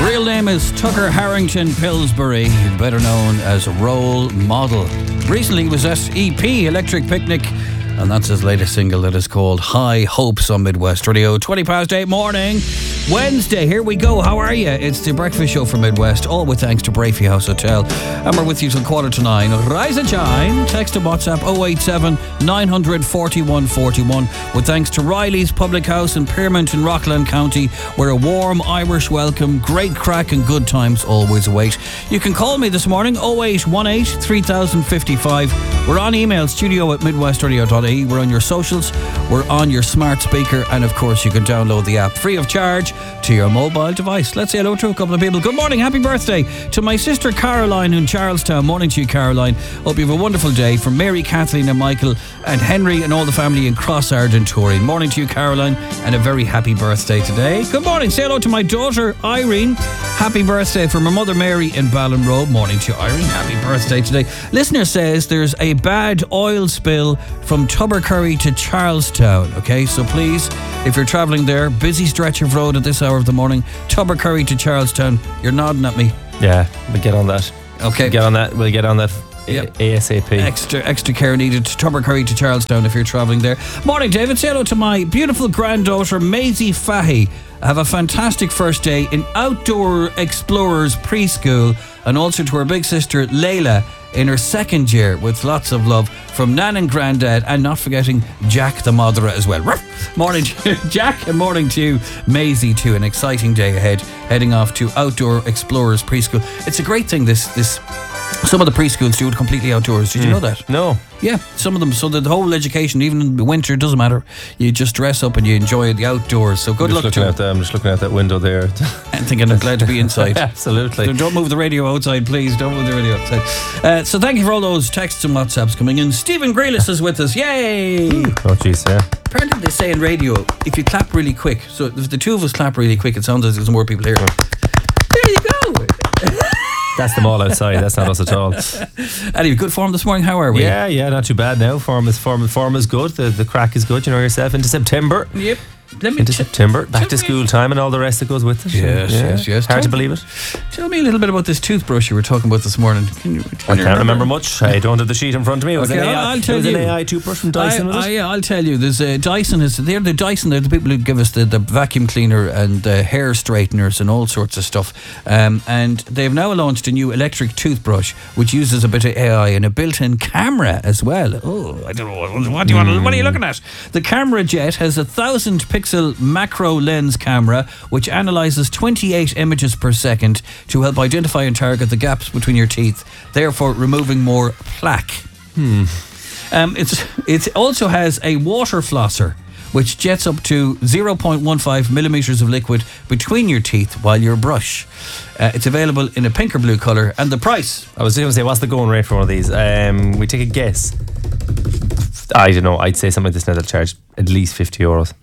Real name is Tucker Harrington Pillsbury, better known as Role Model. Recently was at EP Electric Picnic, and that's his latest single that is called High Hopes on Midwest Radio. 8:20 morning, Wednesday. Here we go. How are you? It's the breakfast show for Midwest, all with thanks to Brafey House Hotel. And we're with you till 9:15. Rise and shine. Text and WhatsApp 087 900 4141. With thanks to Riley's Public House in Pearmont in Rockland County, where a warm Irish welcome, great crack and good times always await. You can call me this morning 0818 3055. We're on email, studio@midwestradio.ie. We're on your socials, we're on your smart speaker, and of course you can download the app free of charge to your mobile device. Let's say hello to a couple of people. Good morning, happy birthday to my sister Caroline in Charlestown. Morning to you, Caroline. Hope you have a wonderful day. From Mary, Kathleen and Michael and Henry and all the family in Crossard and Turin. Morning to you, Caroline, and a very happy birthday today. Good morning, say hello to my daughter Irene. Happy birthday from her mother Mary in Ballinrobe. Morning to you, Irene, happy birthday today. Listener says there's a bad oil spill from Tubbercurry to Charlestown. Okay, so please, if you're travelling there, busy stretch of road at this hour of the morning, Tubbercurry to Charlestown. You're nodding at me. Yeah, we'll get on that. Okay. We'll get on that Yep. ASAP. Extra care needed. Tubbercurry to Charlestown if you're travelling there. Morning, David. Say hello to my beautiful granddaughter Maisie Fahy. Have a fantastic first day in Outdoor Explorers Preschool, and also to her big sister Layla in her second year, with lots of love from Nan and Grandad, and not forgetting Jack the Modera as well. Morning to you, Jack, and morning to you, Maisie too. An exciting day ahead, heading off to Outdoor Explorers Preschool. It's a great thing, this some of the preschools do it completely outdoors. Did you know that? No. Yeah, some of them. So the whole education, even in the winter, doesn't matter. You just dress up and you enjoy the outdoors. So good luck to you. I'm just looking at that window there. And thinking I'm glad to be inside. Absolutely. So don't move the radio outside, please. Don't move the radio outside. So thank you for all those texts and WhatsApps coming in. Stephen Grealis is with us. Yay! Oh, jeez, yeah. Apparently they say in radio, if you clap really quick, so if the two of us clap really quick, it sounds as if there's more people here. There you go. That's them all outside. That's not us at all. Anyway, good form this morning. How are we? Yeah, not too bad now. Form is good. The crack is good. You know yourself into September. Yep. September, back to school time and all the rest that goes with it. Yes. Hard to believe it. Tell me a little bit about this toothbrush you were talking about this morning. I can't remember much. I don't have the sheet in front of me. It was okay, an AI toothbrush from Dyson, was it? Yeah, I'll tell you. There's Dyson. They're the people who give us the vacuum cleaner and hair straighteners and all sorts of stuff. And they've now launched a new electric toothbrush which uses a bit of AI and a built-in camera as well. Oh, I don't know. What are you looking at? The Camera Jet has 1,000 pixel macro lens camera which analyzes 28 images per second to help identify and target the gaps between your teeth, therefore removing more plaque. It also has a water flosser which jets up to 0.15 millimeters of liquid between your teeth while you brush. It's available in a pink or blue colour. And the price? I was going to say, what's the going rate for one of these? We take a guess. I don't know. I'd say something like this now, they'll charge at least €50.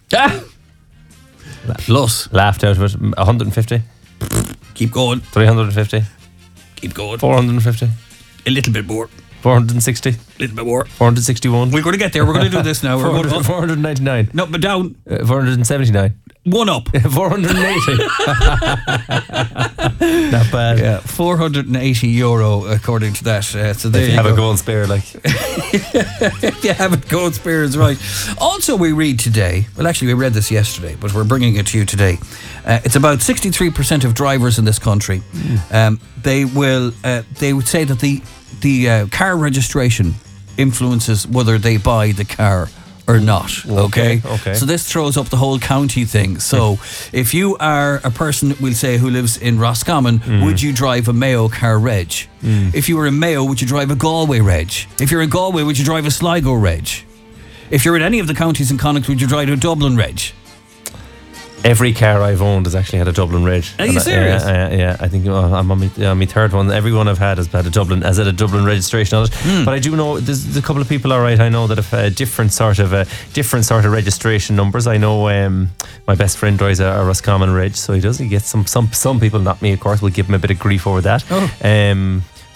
Plus. Laughed out of it. 150. Keep going. 350. Keep going. 450. A little bit more. 460. A little bit more. 461. We're going to get there. We're going to do this now. 499. No, but down. 479. One up. 480. Not bad. Yeah, €480 according to that. So there if you have a gold spare, like. If you have a gold spare, is right. Also, we read today. Well, actually, we read this yesterday, but we're bringing it to you today. It's about 63% of drivers in this country. They would say that the car registration influences whether they buy the car or not. Okay. So this throws up the whole county thing. So if you are a person, we'll say, who lives in Roscommon, would you drive a Mayo car reg? If you were in Mayo, would you drive a Galway reg? If you're in Galway, would you drive a Sligo reg? If you're in any of the counties in Connacht, would you drive a Dublin reg? Every car I've owned has actually had a Dublin reg. Are you serious? Yeah, I think I'm on my third one. Every one I've had has had a Dublin registration on it. But I do know there's a couple of people, all right, I know that have different sort of registration numbers. I know my best friend drives a Roscommon reg, so he does. He gets some people, not me, of course, will give him a bit of grief over that.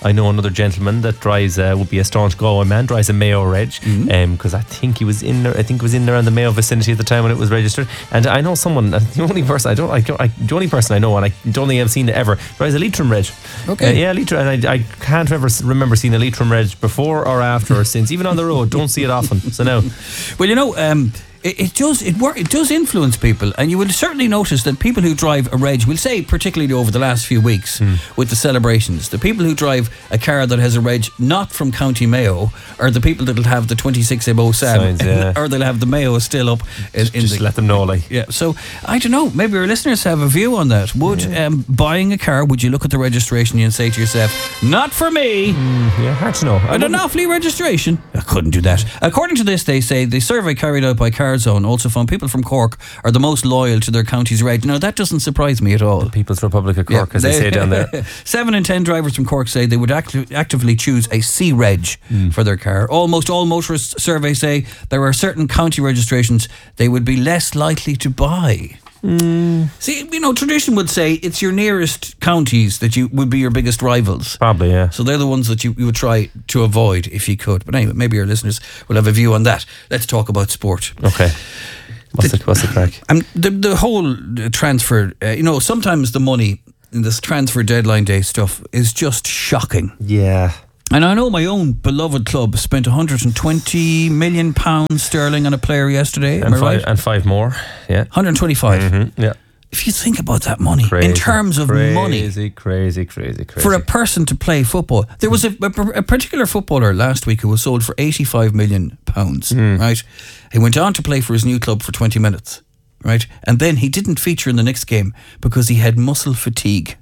I know another gentleman that drives, would be a staunch Galway man, drives a Mayo Reg, because I think he was in there. I think it was in there in the Mayo vicinity at the time when it was registered. And I know someone, the only person the only person I know, and I don't think I've seen it ever, drives a Leitrim Reg. Okay. Yeah, Leitrim, and I can't ever remember seeing a Leitrim Reg before or after or since. Even on the road, don't see it often. So now, well, it does influence people, and you will certainly notice that people who drive a Reg, will say particularly over the last few weeks with the celebrations, the people who drive a car that has a Reg not from County Mayo are the people that'll have the 26 MO Sam, or they'll have the Mayo still up. Just let them know, like. Yeah. So I don't know. Maybe our listeners have a view on that. Would buying a car, would you look at the registration and say to yourself, "Not for me"? Yeah, hard to know. An awfully registration. I couldn't do that. According to this, they say the survey carried out by Car Zone also found people from Cork are the most loyal to their county's Reg. Now, that doesn't surprise me at all. The People's Republic of Cork, as they say down there. 7 in 10 drivers from Cork say they would actively choose a C Reg for their car. Almost all motorists surveys say there are certain county registrations they would be less likely to buy. See, tradition would say it's your nearest counties that you would be your biggest rivals. Probably, yeah. So they're the ones that you would try to avoid if you could. But anyway, maybe your listeners will have a view on that. Let's talk about sport. Okay. What's the crack? The whole transfer, sometimes the money in this transfer deadline day stuff is just shocking. Yeah. And I know my own beloved club spent £120 million sterling on a player yesterday. And five more. Yeah. 125. Mm-hmm. Yeah. If you think about that money, in terms of money. Crazy. For a person to play football. There was a particular footballer last week who was sold for £85 million, right? He went on to play for his new club for 20 minutes, right? And then he didn't feature in the next game because he had muscle fatigue.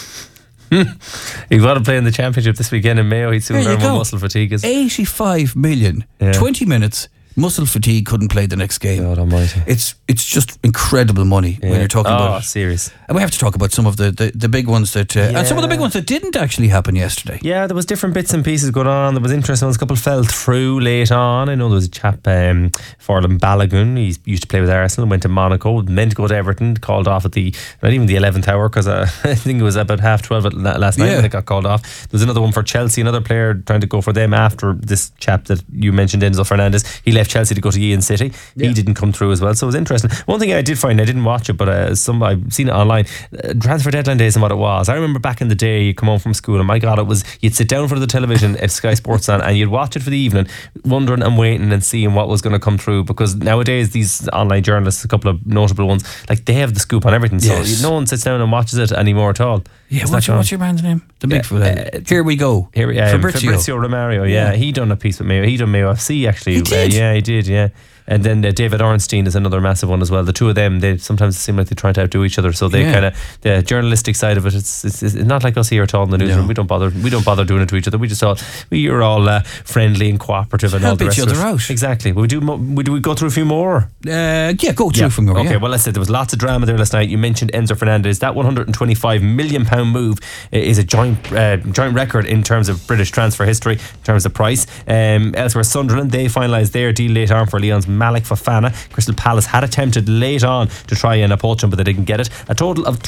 He's got to play in the championship this weekend in Mayo. He'd soon learn what muscle fatigue is. 85 million, 20 minutes, muscle fatigue, couldn't play the next game. God almighty. It's just incredible money when you're talking about it. Serious. And we have to talk about some of the big ones that and some of the big ones that didn't actually happen yesterday. Yeah, there was different bits and pieces going on. There was interesting ones. A couple fell through late on. I know there was a chap, Forlan Balogun. He used to play with Arsenal, went to Monaco, meant to go to Everton, called off at not even the 11th hour, because I think it was about 12:30 last night when it got called off. There was another one for Chelsea, another player trying to go for them after this chap that you mentioned, Enzo Fernandez. He left Chelsea to go to Ian City. He didn't come through as well, so it was interesting. One thing I did find, I didn't watch it, but I've seen it online, transfer deadline days and what it was. I remember back in the day, you come home from school and my God, it was, you'd sit down for the television at Sky Sports and you'd watch it for the evening, wondering and waiting and seeing what was going to come through, because nowadays these online journalists, a couple of notable ones, like, they have the scoop on everything, so no one sits down and watches it anymore at all. Yeah, what's your man's name? The big fella. Here we go. Fabrizio Romario. Yeah, he done a piece with Mayo. He done Mayo FC actually. He did. He did. Yeah. And then David Ornstein is another massive one as well. The two of them, they sometimes seem like they're trying to outdo each other. So they kind of, the journalistic side of it, it's not like us here at all in the newsroom. We don't bother doing it to each other. We just thought we are all friendly and cooperative and all the rest help each other out. Exactly. Would we go through a few more? Go through a few more. Okay. Well, let's say there was lots of drama there last night. You mentioned Enzo Fernandez. That £125 million move is a joint record in terms of British transfer history, in terms of price. Elsewhere, Sunderland, they finalised their deal late on for Lyon's Malik Fofana. Crystal Palace had attempted late on to try and approach him, but they didn't get it. A total of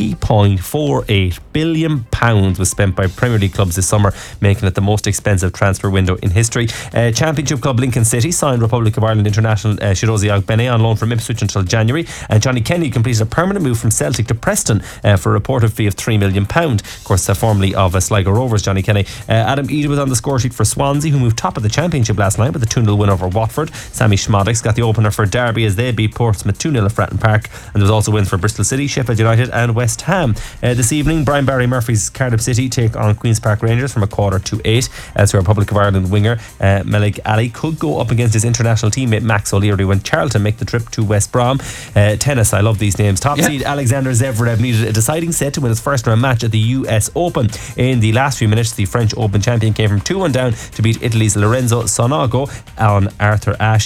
£3.48 billion was spent by Premier League clubs this summer, making it the most expensive transfer window in history. Championship club Lincoln City signed Republic of Ireland international Shirozi Ogbene on loan from Ipswich until January, and Johnny Kenny completed a permanent move from Celtic to Preston for a reported fee of £3 million. Of course, formerly of Sligo Rovers, Johnny Kenny. Adam Eady was on the score sheet for Swansea, who moved top of the championship last night with a 2-0 win over Watford. Sammy Schmadix got the opener for Derby as they beat Portsmouth 2-0 at Fratton Park, and there was also wins for Bristol City, Sheffield United and West Ham. This evening, Brian Barry Murphy's Cardiff City take on Queen's Park Rangers from 7:45. Elsewhere, Republic of Ireland winger Malik Ali could go up against his international teammate Max O'Leary when Charlton make the trip to West Brom. Tennis, I love these names. Top seed Alexander Zverev needed a deciding set to win his first round match at the US Open. In the last few minutes, the French Open champion came from 2-1 down to beat Italy's Lorenzo Sonego on Arthur Ashe. Meanwhile,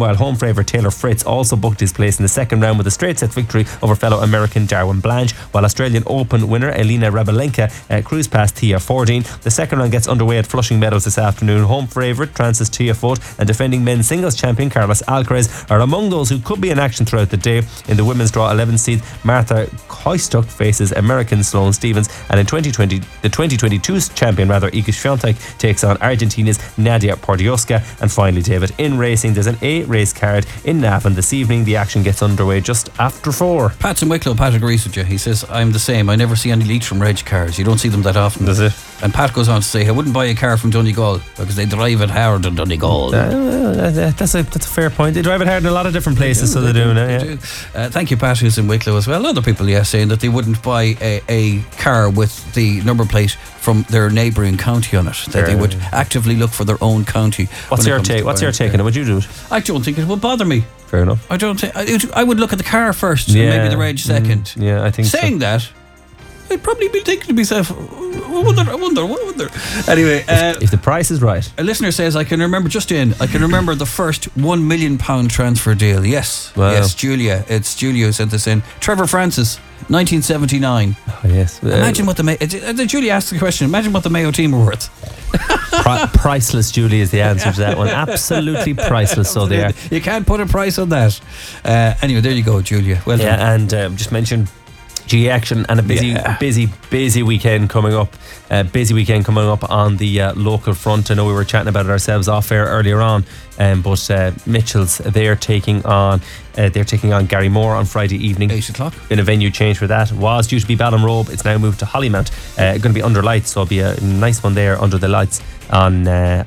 while home favourite Taylor Fritz also booked his place in the second round with a straight set victory over fellow American Darwin Blanche, while Australian Open winner Elina Rabalenka cruised past Thea Fordine. The second round gets underway at Flushing Meadows this afternoon. Home favourite Frances Tiafoe and defending men's singles champion Carlos Alcaraz are among those who could be in action throughout the day. In the women's draw, 11th seed Martha Koistuk faces American Sloane Stephens, and in 2020, the 2022 champion Iga Swiatek takes on Argentina's Nadia Podoroska. And finally, David, in racing, there's an 8-race card in Navan this evening. The action gets underway just after 4. Pat's in Wicklow. Pat agrees with you. He says, I'm the same. I never see any Leitrim Reg cars. You don't see them that often. Does it? And Pat goes on to say, I wouldn't buy a car from Donegal because they drive it hard in Donegal. That's a fair point. They drive it hard in a lot of different places, so they do. Yeah. Thank you, Pat, who's in Wicklow as well. Other people, saying that they wouldn't buy a car with the number plate from their neighbouring county on it. That they would actively look for their own county. What's your take on it? Would you do it? I don't think it would bother me. Fair enough. I don't think I would look at the car first and maybe the reg second. Yeah, I think saying that, I'd probably be thinking to myself, I wonder. Anyway, if the price is right. A listener says, I can remember the first £1 million transfer deal. Yes. Wow. Yes, Julia. It's Julia who sent this in. Trevor Francis, 1979. Oh, yes. Imagine what Julia asked the question. Imagine what the Mayo team are worth. Priceless, Julie, is the answer to that one. Absolutely priceless. So they are. You can't put a price on that. Anyway, there you go, Julia. Well done. And just mention GA action and a busy weekend coming up. Busy weekend coming up on the local front. I know we were chatting about it ourselves off air earlier on, but Mitchell's they're taking on Gary Moore on Friday evening. 8 o'clock. Been a venue change for that. Was due to be Ballinrobe. It's now moved to Hollymount. Going to be under lights, so it'll be a nice one there under the lights on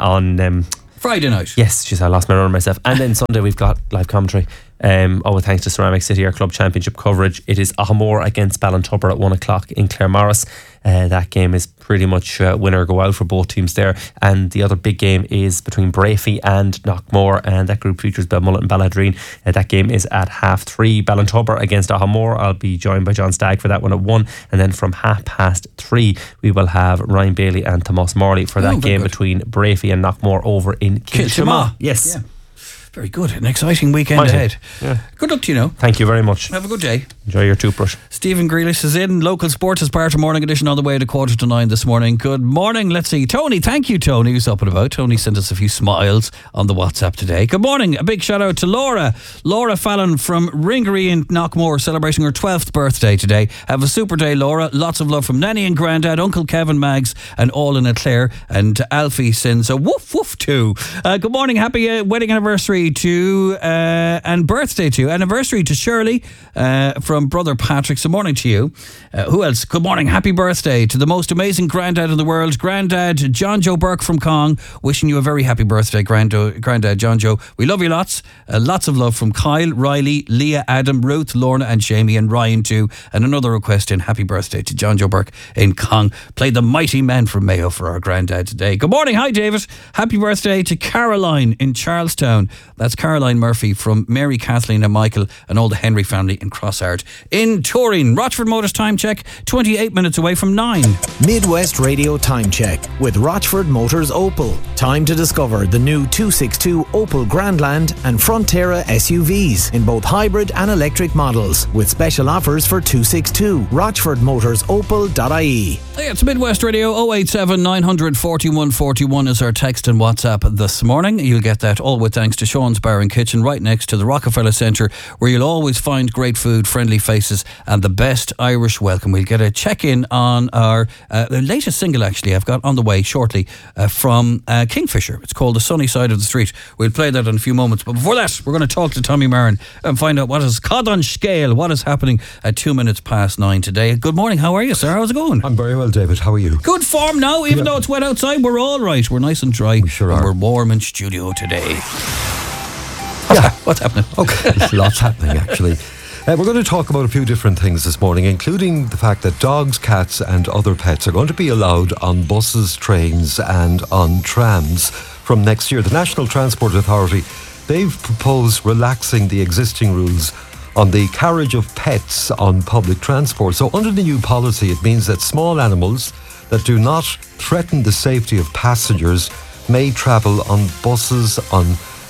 Friday night. Yes, jeez, I lost my number myself. And then Sunday we've got live commentary. Thanks to Ceramic City, our club championship coverage. It is Ahamore against Ballintubber at 1 o'clock in Claremorris. That game is pretty much winner go out for both teams there. And the other big game is between Brafey and Knockmore, and that group features Belmullet and Balladreen. That game is at 3:30. Ballintubber against Ahamore. I'll be joined by John Stagg for that one at 1. And then from 3:30 we will have Ryan Bailey and Tomas Morley for that game between Brafey and Knockmore over in Kilshima. Yes. Yeah. Very good. An exciting weekend ahead. Yeah. Good luck to you now. Thank you very much. Have a good day. Enjoy your toothbrush. Stephen Grealish is in. Local sports as part of Morning Edition on the way to 8:45 this morning. Good morning. Let's see. Tony, thank you, Tony, who's up and about. Tony sent us a few smiles on the WhatsApp today. Good morning. A big shout out to Laura. Laura Fallon from Ringery in Knockmore, celebrating her 12th birthday today. Have a super day, Laura. Lots of love from Nanny and Grandad, Uncle Kevin, Mags, and all in a Claire. And Alfie sends a woof woof too. Good morning. Happy wedding anniversary to and birthday to anniversary to Shirley from brother Patrick. So morning to you. Who else? Good morning. Happy birthday to the most amazing granddad in the world, Grandad John Joe Burke from Kong. Wishing you a very happy birthday, Grandad John Joe. We love you lots. Lots of love from Kyle, Riley, Leah, Adam, Ruth, Lorna and Jamie and Ryan too. And another request in happy birthday to John Joe Burke in Kong. Play the mighty men from Mayo for our granddad today. Good morning. Hi David. Happy birthday to Caroline in Charlestown. That's Caroline Murphy from Mary, Kathleen and Michael and all the Henry family in Crossart. In Turin, Rochford Motors time check, 28 minutes away from 9. Midwest Radio time check with Rochford Motors Opel. Time to discover the new 262 Opel Grandland and Frontera SUVs in both hybrid and electric models with special offers for 262. RochfordMotorsOpel.ie. Hey, it's Midwest Radio. 087 900 4141 is our text and WhatsApp this morning. You'll get that all with thanks to Sean's Bar and Kitchen right next to the Rockefeller Centre, where you'll always find great food, friendly faces and the best Irish welcome. We'll get a check-in on our latest single, actually, I've got on the way shortly from Kingfisher. It's called The Sunny Side of the Street. We'll play that in a few moments. But before that, we're going to talk to Tommy Marin and find out what is cod on scale, what is happening at 2 minutes past 9 today. Good morning. How are you, sir? How's it going? I'm very well, David. How are you? Good form now. Even though it's wet outside, we're all right. We're nice and dry. We sure are. We're warm in studio today. What's happening? Okay, lots happening actually. We're going to talk about a few different things this morning, including the fact that dogs, cats and other pets are going to be allowed on buses, trains and on trams from next year. The National Transport Authority, they've proposed relaxing the existing rules on the carriage of pets on public transport. So under the new policy, it means that small animals that do not threaten the safety of passengers may travel on buses, on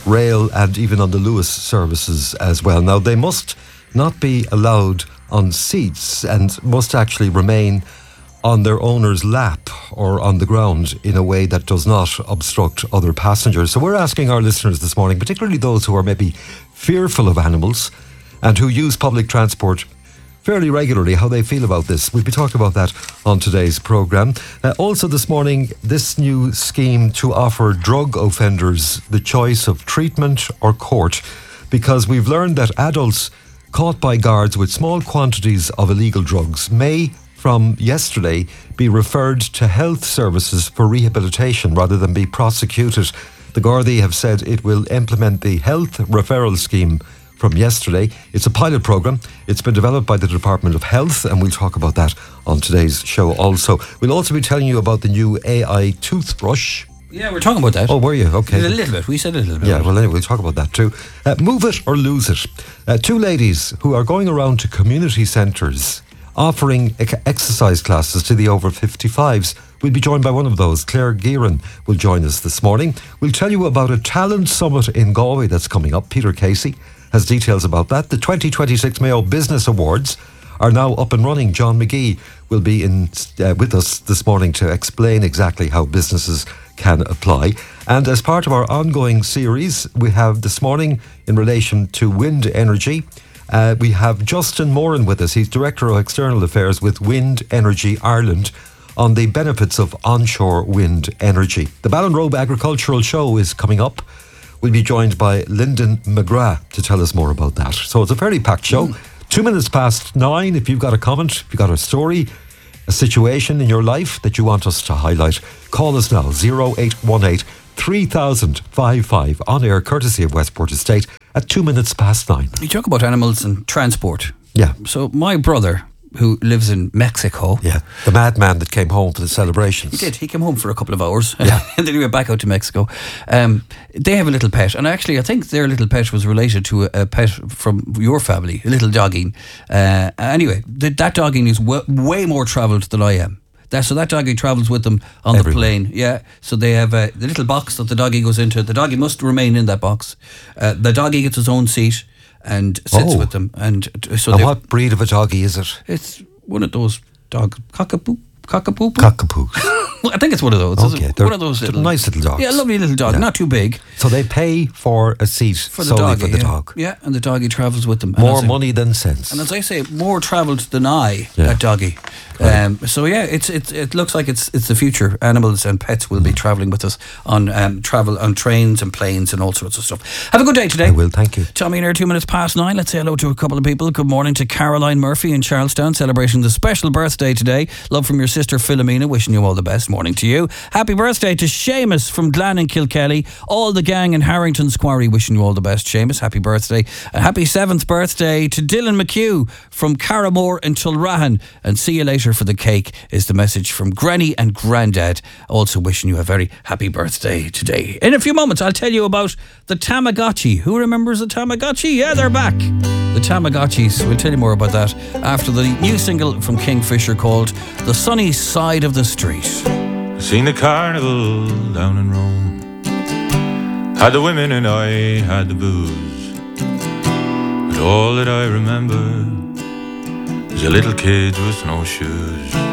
rail and even on the Luas services as well. Now, they must not be allowed on seats and must actually remain on their owner's lap or on the ground in a way that does not obstruct other passengers. So we're asking our listeners this morning, particularly those who are maybe fearful of animals and who use public transport fairly regularly, how they feel about this. We'll be talking about that on today's programme. Also this morning, this new scheme to offer drug offenders the choice of treatment or court, because we've learned that adults caught by guards with small quantities of illegal drugs may, from yesterday, be referred to health services for rehabilitation rather than be prosecuted. The Gardaí have said it will implement the health referral scheme from yesterday. It's a pilot programme. It's been developed by the Department of Health, and we'll talk about that on today's show also. We'll also be telling you about the new AI toothbrush. Yeah, we're talking about that. Oh, were you? Okay. A little bit. We said a little bit. Yeah, well, anyway, we'll talk about that too. Move it or lose it. Two ladies who are going around to community centres offering exercise classes to the over 55s. We'll be joined by one of those. Claire Gearan will join us this morning. We'll tell you about a talent summit in Galway that's coming up. Peter Casey has details about that. The 2026 Mayo Business Awards are now up and running. John McGee will be with us this morning to explain exactly how businesses can apply. And as part of our ongoing series, we have this morning in relation to wind energy, we have Justin Moran with us. He's Director of External Affairs with Wind Energy Ireland on the benefits of onshore wind energy. The Ballinrobe Agricultural Show is coming up. We'll be joined by Lyndon McGrath to tell us more about that. So it's a fairly packed show. 2 minutes past 9. If you've got a comment, if you've got a story, a situation in your life that you want us to highlight, call us now, 0818 3000 55 on air, courtesy of Westport Estate at 2 minutes past 9. You talk about animals and transport. Yeah. So my brother, who lives in Mexico. Yeah, the madman that came home for the celebrations. He did. He came home for a couple of hours. Yeah. And then he went back out to Mexico. They have a little pet. And actually, I think their little pet was related to a pet from your family, a little dogging. Anyway, that dogging is way more travelled than I am. So that doggy travels with them on the plane. Yeah. So they have the little box that the doggy goes into. The doggy must remain in that box. The doggy gets his own seat and sits with them. And what breed of a doggy is it? It's one of those dog cockapoo. Cockapoos. I think it's one of those. Okay, one of those little nice little dogs. Yeah, lovely little dog, not too big. So they pay for a seat for the solely doggy, for the dog. Yeah, and the doggy travels with them. More money than sense. And as I say, more travelled than I, that doggy. Right. So yeah, it looks like it's the future. Animals and pets will be travelling with us on travel on trains and planes and all sorts of stuff. Have a good day today. I will, thank you. Tommy in here, 2 minutes past 9. Let's say hello to a couple of people. Good morning to Caroline Murphy in Charlestown, celebrating the special birthday today. Love from your sister Philomena, wishing you all the best. Morning to you. Happy birthday to Seamus from Glan and Kilkelly. All the gang in Harrington's Quarry, wishing you all the best, Seamus. Happy birthday. And happy 7th birthday to Dylan McHugh from Carramore and Tulrahan. And see you later for the cake is the message from Granny and Grandad. Also wishing you a very happy birthday today. In a few moments, I'll tell you about the Tamagotchi. Who remembers the Tamagotchi? Yeah, they're back. The Tamagotchis. We'll tell you more about that after the new single from Kingfisher called The Sunny Side of the Street. Seen the carnival down in Rome. Had the women and I had the booze. But all that I remember is a little kid with no shoes.